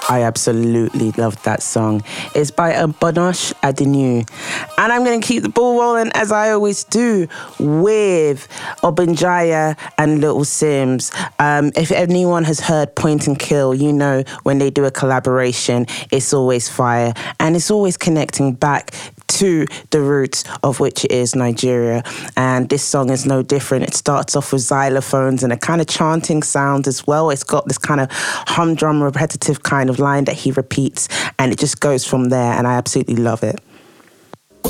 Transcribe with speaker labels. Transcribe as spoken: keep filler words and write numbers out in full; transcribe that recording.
Speaker 1: I absolutely love that song. It's by Bonosh Adinu. And I'm going to keep the ball rolling, as I always do, with Obinjaya and Little Sims. Um, if anyone has heard Point and Kill, you know when they do a collaboration, it's always fire. And it's always connecting back to the roots of which it is Nigeria. And this song is no different. It starts off with xylophones and a kind of chanting sound as well. It's got this kind of humdrum, repetitive kind of line that he repeats, and it just goes from there, and I absolutely love it.